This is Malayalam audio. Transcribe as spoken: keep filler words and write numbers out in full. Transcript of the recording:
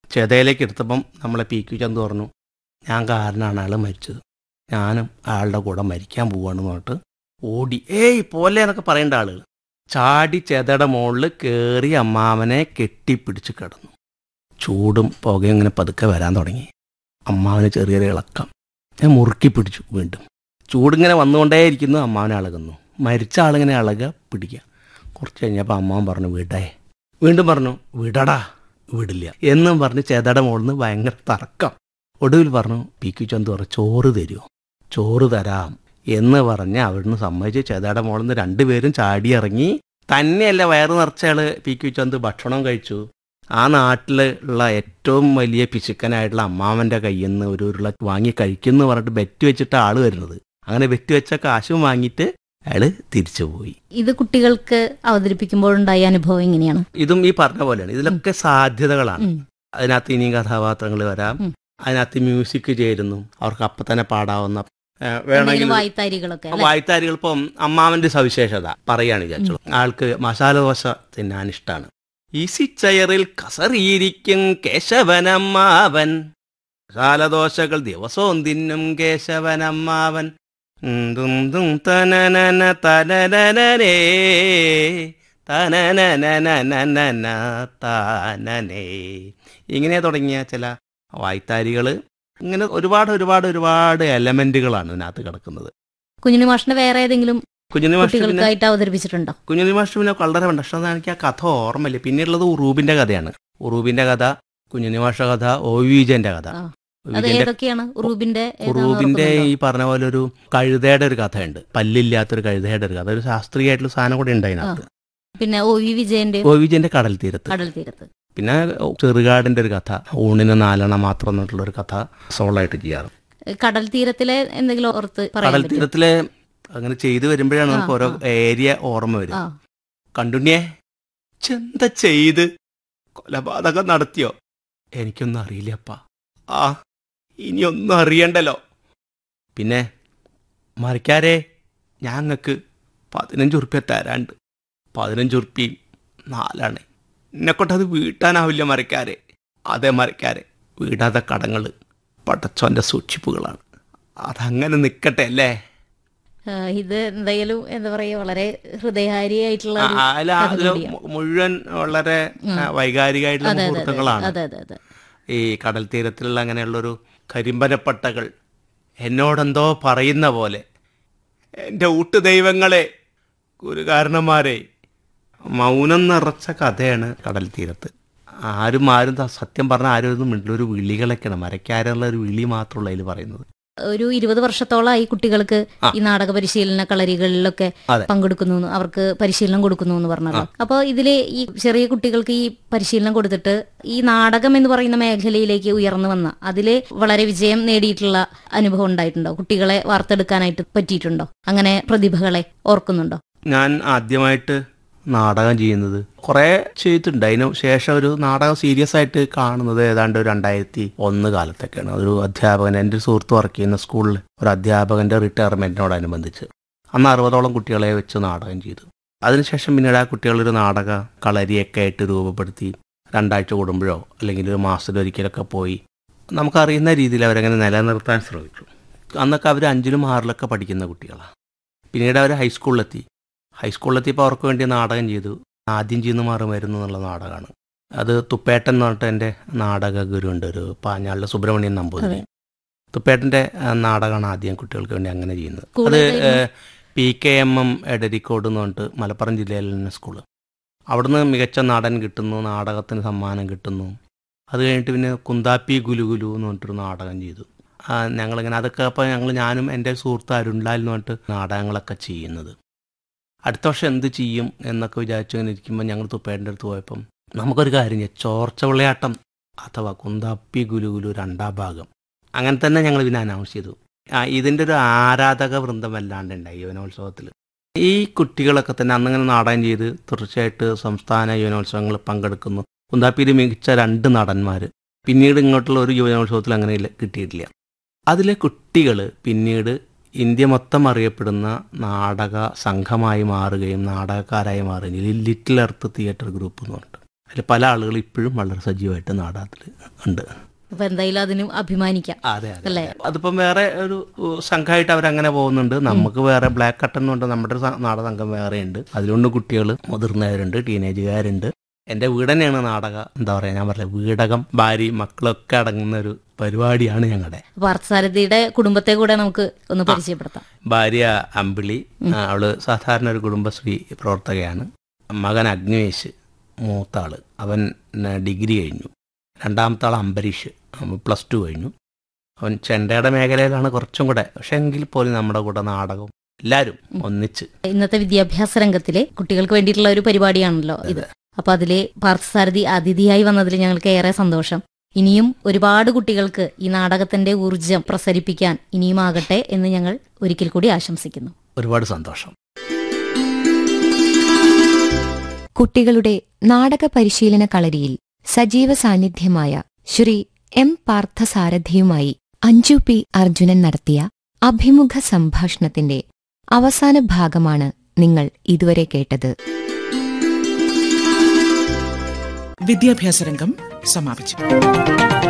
ചെതയിലേക്ക് എടുത്തപ്പം നമ്മളെ പി ക്യു ചന്ത് പറഞ്ഞു, ഞാൻ കാരണമാണ് അയാൾ മരിച്ചത്, ഞാനും അയാളുടെ കൂടെ മരിക്കാൻ പോവാണെന്ന് പറഞ്ഞിട്ട് ഓടി. ഏയ് പോലെ എന്നൊക്കെ പറയേണ്ട ആളുകൾ ചാടി ചെതയുടെ മുകളിൽ കയറി അമ്മാവനെ കെട്ടിപ്പിടിച്ച് കിടന്നു. ചൂടും പുകയും ഇങ്ങനെ പതുക്കെ വരാൻ തുടങ്ങി. അമ്മാവന് ചെറിയൊരു ഇളക്കം. ഞാൻ മുറുക്കി പിടിച്ചു. വീണ്ടും ചൂടിങ്ങനെ വന്നുകൊണ്ടേയിരിക്കുന്നു. അമ്മാവനെ അളകുന്നു. മരിച്ച ആളിങ്ങനെ അളകുക, പിടിക്കുക. കുറച്ച് കഴിഞ്ഞപ്പോൾ അമ്മാവൻ പറഞ്ഞു വിടേ. വീണ്ടും പറഞ്ഞു വിടടാ. വിടില്ല എന്നും പറഞ്ഞ് ചെതയുടെ മുകളിൽ നിന്ന് ഭയങ്കര തർക്കം. ഒടുവിൽ പറഞ്ഞു പി ക്യു ചന്ത് പറഞ്ഞു ചോറ് തരുമോ? ചോറ് തരാം എന്ന് പറഞ്ഞ് അവിടുന്ന് സമ്മതിച്ച് ചെതയുടെ മുകളിൽ നിന്ന് രണ്ടുപേരും ചാടി ഇറങ്ങി. തന്നെയല്ല വയറ് നിറച്ചയാൾ പി ക്യു ചന്ത് ഭക്ഷണം കഴിച്ചു. ആ നാട്ടിൽ ഉള്ള ഏറ്റവും വലിയ പിശുക്കനായിട്ടുള്ള അമ്മാവൻ്റെ കയ്യിൽ നിന്ന് ഒരു ഉരുള വാങ്ങി കഴിക്കുന്നു പറഞ്ഞിട്ട് ബെറ്റ് വെച്ചിട്ട് ആൾ വരുന്നത്. അങ്ങനെ ബെറ്റ് വെച്ച കാശും വാങ്ങിയിട്ട് അയാൾ തിരിച്ചു പോയി. ഇത് കുട്ടികൾക്ക് അവതരിപ്പിക്കുമ്പോഴുണ്ടായ അനുഭവം എങ്ങനെയാണ്? ഇതും ഈ പറഞ്ഞ പോലെയാണ്. ഇതിലൊക്കെ സാധ്യതകളാണ്. അതിനകത്ത് ഇനിയും കഥാപാത്രങ്ങൾ വരാം. അതിനകത്ത് മ്യൂസിക് ചേരുന്നു. അവർക്ക് അപ്പം തന്നെ പാടാവുന്ന വേണമെങ്കിൽ വായ്ത്താരികളൊക്കെ. വായ്ത്താരികൾ ഇപ്പം അമ്മാവന്റെ സവിശേഷത പറയുകയാണ് വിചാരിച്ചോളൂ. ആൾക്ക് മസാല ദോശ തിന്നാൻ ഇഷ്ടമാണ്. ഈസിച്ചയറിൽ കസറിയിരിക്കും കേശവനമ്മാവൻ, മസാലദോശകൾ ദിവസവും തിന്നും കേശവനമ്മാവൻ. തനനന തനനനേ തനനനനനന താനനേ ഇങ്ങനെ തുടങ്ങിയ ചില വായ്ത്താരികൾ. ഇങ്ങനെ ഒരുപാട് ഒരുപാട് ഒരുപാട് എലമെന്റുകളാണ് ഇതിനകത്ത് കിടക്കുന്നത്. കുഞ്ഞുണ്ണി മാഷിന്റെ വേറെ ഏതെങ്കിലും കുഞ്ഞുണ്ണിമാഷ് അവതരിപ്പിച്ചിട്ടുണ്ടോ? കുഞ്ഞുണ്ണിമാഷ് പിന്നെ വളരെ വേണ്ട. പക്ഷെ എനിക്ക് ആ കഥ ഓർമ്മയില്ല. പിന്നെയുള്ളത് ഉറൂബിന്റെ കഥയാണ്. ഉറൂബിന്റെ കഥ, കുഞ്ഞുണ്ണിമാഷ കഥ, ഒ വിജയന്റെ കഥ. ഉറൂബിന്റെ ഈ പറഞ്ഞ പോലെ ഒരു കഴുതയുടെ ഒരു കഥയുണ്ട്. പല്ലില്ലാത്തൊരു കഴുതയുടെ ഒരു കഥ. ഒരു ശാസ്ത്രീയമായിട്ടുള്ള സാധനം കൂടെ ഉണ്ട് അതിനകത്ത്. പിന്നെ ഒ വി വിജയന്റെ ഒ വിജയന്റെ കടൽ തീരത്ത്. കടൽ തീരത്ത് പിന്നെ ചെറുകാടിന്റെ ഒരു കഥ, ഊണിന് നാലെണ്ണ മാത്രം എന്നുള്ള ഒരു കഥ സോളായിട്ട് ചെയ്യാറ്. കടൽ തീരത്തിലെ എന്തെങ്കിലും ഓർത്ത് കടൽ തീരത്തിലെ അങ്ങനെ ചെയ്തു വരുമ്പോഴാണ് നമുക്ക് ഓരോ ഏരിയ ഓർമ്മ വരും. കണ്ടുണ്ണിയെ ചെന്ത ചെയ്ത് കൊലപാതകം നടത്തിയോ? എനിക്കൊന്നും അറിയില്ലപ്പാ. ആ ഇനിയൊന്നും അറിയണ്ടല്ലോ. പിന്നെ മറിക്കാരെ ഞങ്ങൾക്ക് പതിനഞ്ചുറുപ്യ തരാണ്ട്. പതിനഞ്ചുറുപ്യയും നാലാണ്. എന്നെക്കൊണ്ടത് വീട്ടാനാവില്ല മറിക്കാരെ. അതേ മറിക്കാരെ, വീടാതെ കടങ്ങൾ പടച്ചോന്റെ സൂക്ഷിപ്പുകളാണ്. അതങ്ങനെ നിൽക്കട്ടെ അല്ലേ. ഇത് എന്തായാലും എന്താ പറയാ വളരെ ഹൃദയഹാരിയായിട്ടുള്ള മുഴുവൻ വളരെ വൈകാരികമായിട്ടുള്ള മുഹൂർത്തങ്ങളാണ്. ഈ കടൽ തീരത്തിലുള്ള അങ്ങനെയുള്ളൊരു കരിമ്പനപ്പട്ടകൾ എന്നോടെന്തോ പറയുന്ന പോലെ, എൻ്റെ ഊട്ട് ദൈവങ്ങളെ, ഗുരുകാരണന്മാരെ, മൗനം നിറച്ച കഥയാണ് കടൽ തീരത്ത്. ആരും ആരും സത്യം പറഞ്ഞാൽ ആരും ഒന്നും മിണ്ടില്ല. ഒരു വിളികളൊക്കെയാണ്. മരക്കാരുള്ള ഒരു വിളി മാത്രമുള്ള അതിൽ പറയുന്നത്. ഒരു ഇരുപത് വർഷത്തോളമായി കുട്ടികൾക്ക് ഈ നാടക പരിശീലന കളരികളിലൊക്കെ പങ്കെടുക്കുന്നു, അവർക്ക് പരിശീലനം കൊടുക്കുന്നു എന്ന് പറഞ്ഞല്ലോ. അപ്പോൾ ഇതില് ഈ ചെറിയ കുട്ടികൾക്ക് ഈ പരിശീലനം കൊടുത്തിട്ട് ഈ നാടകം എന്ന് പറയുന്ന മേഖലയിലേക്ക് ഉയർന്നു വന്ന അതില് വളരെ വിജയം നേടിയിട്ടുള്ള അനുഭവം ഉണ്ടായിട്ടുണ്ടോ? കുട്ടികളെ വാർത്തെടുക്കാനായിട്ട് പറ്റിയിട്ടുണ്ടോ? അങ്ങനെ പ്രതിഭകളെ ഓർക്കുന്നുണ്ടോ? ഞാൻ ആദ്യമായിട്ട് നാടകം ചെയ്യുന്നത് കുറേ ചെയ്തിട്ടുണ്ട്. അതിന് ശേഷം ഒരു നാടകം സീരിയസ് ആയിട്ട് കാണുന്നത് ഏതാണ്ട് ഒരു രണ്ടായിരത്തി ഒന്ന് കാലത്തൊക്കെയാണ്. ഒരു അധ്യാപകൻ, എൻ്റെ ഒരു സുഹൃത്ത് വർക്ക് ചെയ്യുന്ന സ്കൂളിൽ ഒരു അധ്യാപകൻ്റെ റിട്ടയർമെൻറ്റിനോടനുബന്ധിച്ച് അന്ന് അറുപതോളം കുട്ടികളെ വെച്ച് നാടകം ചെയ്തു. അതിനുശേഷം പിന്നീട് ആ കുട്ടികളൊരു നാടക കളരിയൊക്കെ ആയിട്ട് രൂപപ്പെടുത്തി രണ്ടാഴ്ച കൂടുമ്പോഴോ അല്ലെങ്കിൽ ഒരു മാസത്തിലൊരിക്കലൊക്കെ പോയി നമുക്കറിയുന്ന രീതിയിൽ അവരങ്ങനെ നിലനിർത്താൻ ശ്രമിച്ചു. അന്നൊക്കെ അവർ അഞ്ചിലും ആറിലൊക്കെ പഠിക്കുന്ന കുട്ടികളാണ്. പിന്നീട് അവർ ഹൈസ്കൂളിലെത്തി. ഹൈസ്കൂളിലെത്തിയപ്പോൾ അവർക്ക് വേണ്ടി നാടകം ചെയ്തു. ആദ്യം ചെയ്യുന്ന മാറുമരുന്ന് എന്നുള്ള നാടകമാണ്. അത് തുപ്പേട്ടൻ എന്ന് പറഞ്ഞിട്ട് എൻ്റെ നാടക ഗുരുണ്ട്, ഒരു പാഞ്ഞാളിലെ സുബ്രഹ്മണ്യൻ നമ്പൂതിരി. തുപ്പേട്ടൻ്റെ നാടകമാണ് ആദ്യം കുട്ടികൾക്ക് വേണ്ടി അങ്ങനെ ചെയ്യുന്നത്. അത് P K M M Edarikode എന്ന് പറഞ്ഞിട്ട് മലപ്പുറം ജില്ലയിലെ തന്നെ സ്കൂള്. അവിടുന്ന് മികച്ച നടൻ കിട്ടുന്നു, നാടകത്തിന് സമ്മാനം കിട്ടുന്നു. അത് കഴിഞ്ഞിട്ട് പിന്നെ കുന്താപ്പി ഗുലുഗുലു എന്ന് പറഞ്ഞിട്ടൊരു നാടകം ചെയ്തു. ഞങ്ങളിങ്ങനെ അതൊക്കെ അപ്പോൾ ഞങ്ങൾ ഞാനും എൻ്റെ സുഹൃത്ത് അരുൺലാൽ എന്ന് പറഞ്ഞിട്ട് നാടകങ്ങളൊക്കെ ചെയ്യുന്നത്. അടുത്ത വർഷം എന്ത് ചെയ്യും എന്നൊക്കെ വിചാരിച്ചു ഇങ്ങനെ ഇരിക്കുമ്പോൾ ഞങ്ങൾ തുപ്പേൻ്റെ അടുത്ത് പോയപ്പം നമുക്കൊരു കാര്യം ചെയ്യാം, ചോർച്ച വിളയാട്ടം അഥവാ കുന്താപ്പി ഗുലുഗുലു രണ്ടാം ഭാഗം അങ്ങനെ തന്നെ ഞങ്ങൾ പിന്നെ അനൗൺസ് ചെയ്തു. ഇതിൻ്റെ ഒരു ആരാധക വൃന്ദം വല്ലാണ്ട് ഉണ്ടായി യുവനോത്സവത്തിൽ. ഈ കുട്ടികളൊക്കെ തന്നെ അന്നിങ്ങനെ നാടകം ചെയ്ത് തീർച്ചയായിട്ട് സംസ്ഥാന യുവനോത്സവങ്ങളിൽ പങ്കെടുക്കുന്നു. കുന്താപ്പിയിൽ മികച്ച രണ്ട് നടന്മാർ പിന്നീട് ഇങ്ങോട്ടുള്ള ഒരു യുവനോത്സവത്തിൽ അങ്ങനെ കിട്ടിയിട്ടില്ല. അതിലെ കുട്ടികൾ പിന്നീട് ഇന്ത്യ മൊത്തം അറിയപ്പെടുന്ന നാടക സംഘമായി മാറുകയും നാടകക്കാരായി മാറുകയും ലിറ്റിൽ എർത്ത് തിയേറ്റർ ഗ്രൂപ്പ് എന്ന് പറഞ്ഞിട്ട് അതിൽ പല ആളുകൾ ഇപ്പോഴും വളരെ സജീവമായിട്ട് നാടകത്തിൽ ഉണ്ട്. അപ്പൊ എന്തായാലും അതിനും അഭിമാനിക്കാം. അതെ അതെ. അതിപ്പം വേറെ ഒരു സംഘമായിട്ട് അവരങ്ങനെ പോകുന്നുണ്ട്. നമുക്ക് വേറെ ബ്ലാക്ക് കട്ടൺ എന്നുണ്ട്, നമ്മുടെ ഒരു നാടക സംഘം വേറെ ഉണ്ട്. അതിലുണ്ട് കുട്ടികൾ, മുതിർന്നവരുണ്ട്, ടീനേജുകാരുണ്ട്. എൻ്റെ വീട് തന്നെയാണ് നാടക, എന്താ പറയാ, ഞാൻ പറയാം, വീടകം, ഭാര്യ, മക്കളൊക്കെ അടങ്ങുന്ന ഒരു പരിപാടിയാണ് ഞങ്ങളുടെ. പാർത്ഥസാരഥിയുടെ കുടുംബത്തെ കൂടെ നമുക്ക് ഒന്ന് പരിചയപ്പെടുത്താം. ഭാര്യ അമ്പിളി, അവള് സാധാരണ ഒരു കുടുംബശ്രീ പ്രവർത്തകയാണ്. മകൻ അഗ്നിവേശ് മൂത്താള്, അവൻ ഡിഗ്രി കഴിഞ്ഞു. രണ്ടാമത്തെ ആൾ അംബരീഷ്, പ്ലസ് ടു കഴിഞ്ഞു. അവൻ ചെണ്ടയുടെ മേഖലയിലാണ് കുറച്ചും കൂടെ, പക്ഷെ എങ്കിൽ പോലും നമ്മുടെ കൂടെ നാടകം എല്ലാവരും ഒന്നിച്ച്. ഇന്നത്തെ വിദ്യാഭ്യാസ രംഗത്തിലെ കുട്ടികൾക്ക് വേണ്ടിയിട്ടുള്ള ഒരു പരിപാടിയാണല്ലോ ഇത്. അപ്പൊ അതിലെ പാർത്ഥസാരഥി അതിഥിയായി വന്നതിൽ ഞങ്ങൾക്ക് ഏറെ സന്തോഷം. ഇനിയും ഒരുപാട് കുട്ടികൾക്ക് ഈ നാടകത്തിന്റെ ഊർജം പ്രസരിപ്പിക്കാൻ ഇനിയും ആകട്ടെ എന്ന് ഞങ്ങൾ ഒരിക്കൽ കൂടി ആശംസിക്കുന്നു. ഒരുപാട് സന്തോഷം. കുട്ടികളുടെ നാടക പരിശീലന കളരിയിൽ സജീവ സാന്നിധ്യമായ ശ്രീ എം പാർത്ഥസാരഥിയുമായി അഞ്ജു പി അർജുനൻ നടത്തിയ അഭിമുഖ സംഭാഷണത്തിന്റെ അവസാന ഭാഗമാണ് നിങ്ങൾ ഇതുവരെ കേട്ടത്. വിദ്യാഭ്യാസ രംഗം സമാപിച്ചു.